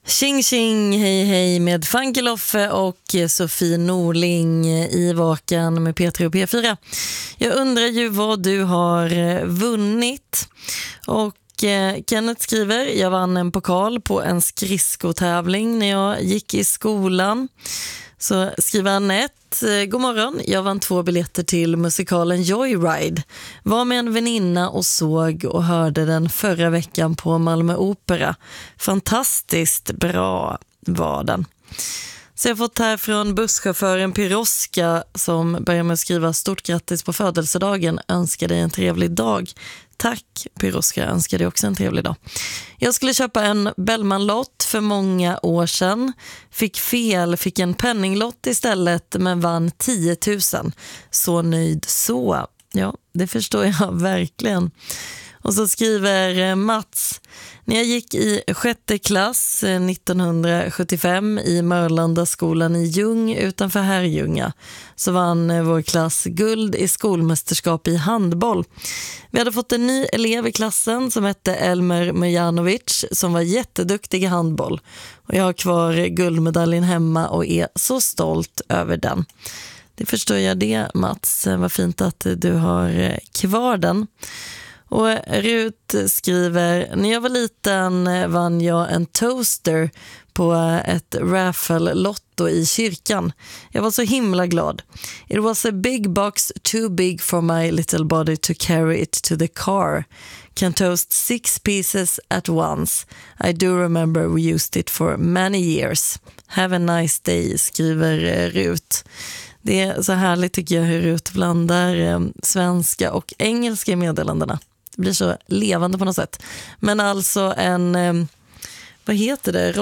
Tjing tjing, hej hej med Funky Loffe och Sofie Norling i Vakan med P3 och P4. Jag undrar ju vad du har vunnit. Och Kenneth skriver, jag vann en pokal på en skridskotävling när jag gick i skolan. Så skriver Annette, god morgon, jag vann 2 biljetter till musikalen Joyride. Var med en väninna och såg och hörde den förra veckan på Malmö Opera. Fantastiskt bra var den. Så jag har fått här från busschauffören Piroska som börjar med att skriva stort grattis på födelsedagen. Önskar dig en trevlig dag. Tack Piroska, önskar dig också en trevlig dag. Jag skulle köpa en Bellman-lott för många år sedan. Fick en penninglott istället men vann 10 000. Så nöjd så. Ja, det förstår jag verkligen. Och så skriver Mats, när jag gick i 6:e klass 1975 i Mörlandaskolan i Ljung utanför Herrljunga så vann vår klass guld i skolmästerskap i handboll. Vi hade fått en ny elev i klassen som hette Elmer Mojanovic som var jätteduktig i handboll. Och jag har kvar guldmedaljen hemma och är så stolt över den. Det förstår jag det, Mats. Vad fint att du har kvar den. Och Rut skriver, när jag var liten vann jag en toaster på ett raffle-lotto i kyrkan. Jag var så himla glad. It was a big box too big for my little body to carry it to the car. Can toast 6 pieces at once. I do remember we used it for many years. Have a nice day, skriver Rut. Det är så härligt tycker jag hur Rut blandar svenska och engelska i meddelandena. Det blir så levande på något sätt. Men alltså en, vad heter det?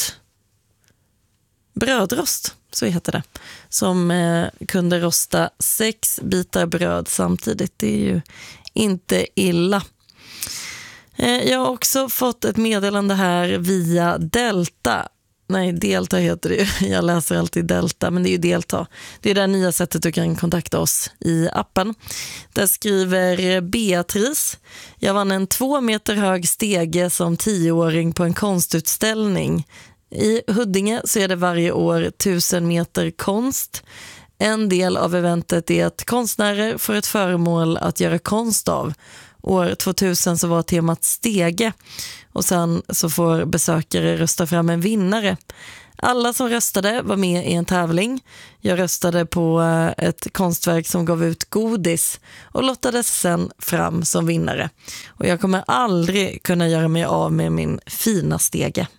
Brödrost, så heter det. Som kunde rosta 6 bitar bröd samtidigt. Det är ju inte illa. Jag har också fått ett meddelande här via Delta. Nej, Delta heter det. Jag läser alltid Delta, men det är ju Delta. Det är det nya sättet du kan kontakta oss i appen. Där skriver Beatrice. Jag vann en 2 meter hög stege som 10-åring på en konstutställning. I Huddinge så är det varje år 1000 meter konst. En del av eventet är att konstnärer får ett föremål att göra konst av. År 2000 så var temat stege och sen så får besökare rösta fram en vinnare. Alla som röstade var med i en tävling. Jag röstade på ett konstverk som gav ut godis och lottades sen fram som vinnare. Och jag kommer aldrig kunna göra mig av med min fina stege.